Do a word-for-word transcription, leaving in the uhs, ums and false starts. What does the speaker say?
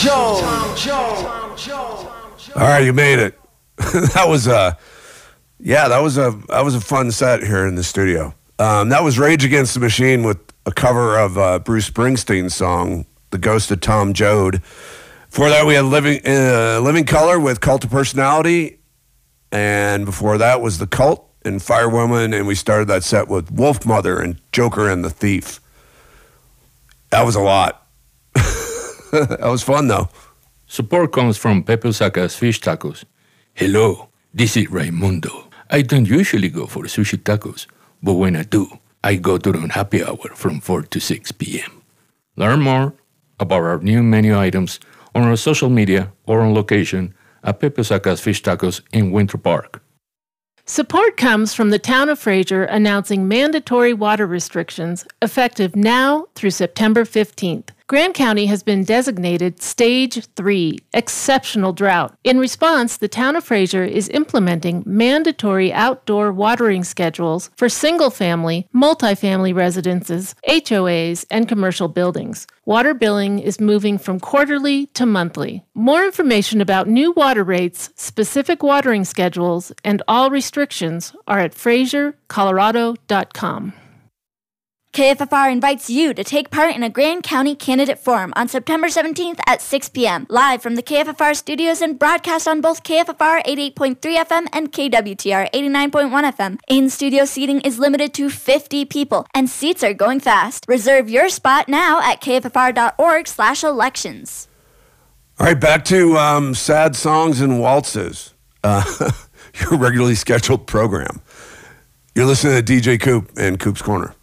Joe, Joe, Joe. All right, you made it. That was a, yeah, that was a that was a fun set here in the studio. Um, that was Rage Against the Machine with a cover of uh, Bruce Springsteen's song, "The Ghost of Tom Joad." Before that, we had Living uh, Living Color with Cult of Personality, and before that was The Cult and Firewoman, and we started that set with Wolf Mother and Joker and the Thief. That was a lot. That was fun, though. Support comes from Pepe Osaka's Fish Tacos. Hello, this is Raimundo. I don't usually go for sushi tacos, but when I do, I go during happy hour from four to six p.m. Learn more about our new menu items on our social media or on location at Pepe Osaka's Fish Tacos in Winter Park. Support comes from the town of Fraser announcing mandatory water restrictions effective now through September fifteenth. Grant County has been designated Stage three, Exceptional Drought. In response, the town of Fraser is implementing mandatory outdoor watering schedules for single-family, multifamily residences, H O As, and commercial buildings. Water billing is moving from quarterly to monthly. More information about new water rates, specific watering schedules, and all restrictions are at fraser colorado dot com. K F F R invites you to take part in a Grand County Candidate Forum on September seventeenth at six p.m. live from the K F F R studios and broadcast on both K F F R eighty-eight point three F M and K W T R eighty-nine point one F M. In-studio seating is limited to fifty people, and seats are going fast. Reserve your spot now at K F F R dot org slash elections. All right, back to um, sad songs and waltzes. Uh, your regularly scheduled program. You're listening to D J Coop and Coop's Corner.